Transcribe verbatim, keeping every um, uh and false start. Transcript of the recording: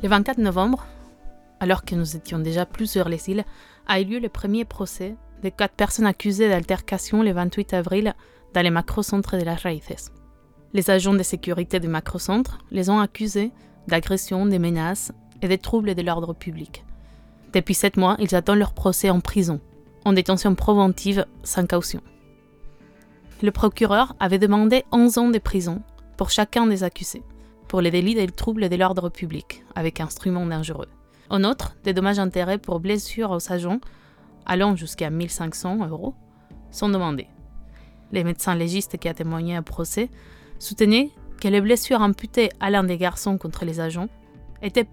Le vingt-quatre novembre, alors que nous étions déjà plus sur les îles, a eu lieu le premier procès de quatre personnes accusées d'altercation le vingt-huit avril dans le macrocentre de Las Raíces. Les agents de sécurité du macrocentre les ont accusés d'agression, de menaces et de troubles de l'ordre public. Depuis sept mois, ils attendent leur procès en prison, en détention préventive sans caution. Le procureur avait demandé onze ans de prison pour chacun des accusés, pour les délits de troubles de l'ordre public, avec instruments dangereux. En outre, des dommages-intérêts pour blessures aux agents, allant jusqu'à mille cinq cents euros, sont demandés. Les médecins légistes qui a témoigné au procès soutenaient que les blessures imputées à l'un des garçons contre les agents étaient